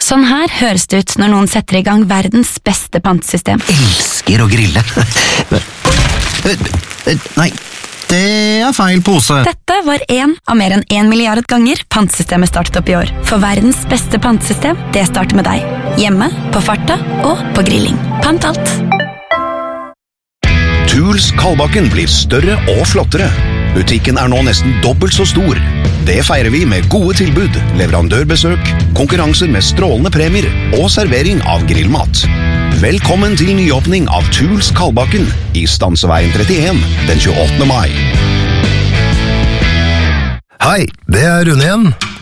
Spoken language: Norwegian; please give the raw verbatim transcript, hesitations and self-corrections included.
Sånn her høres det ut når noen setter i gang verdens beste pantesystem. Elsker å grille. Nei, det er feil pose. Dette var en av mer enn en milliard ganger pantesystemet startet opp i år. For verdens beste pantesystem, det starter med deg. Hjemme, på farta og på grilling. Pant alt. Tools Kalbakken blir større og flottere. Butikken er nå nesten dobbelt så stor. Det feirer vi med gode tilbud, leverandørbesøk, konkurranser med strålende premier og servering av grillmat. Velkommen til nyåpning av Tools Kalbakken i Stanseveien trettien den tjueåttende mai. Hei, det er Rune igjen.